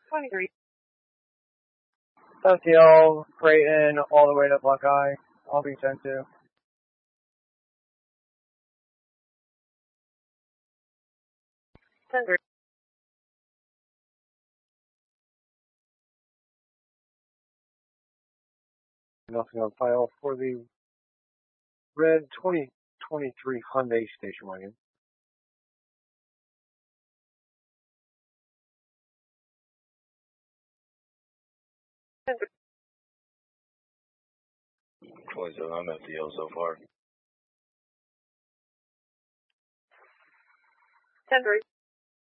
23. STL, Creighton, all the way to Buckeye. I'll be 10-2. Nothing on file for the red 2023 Hyundai station wagon. I'm FTL so far. 10-3.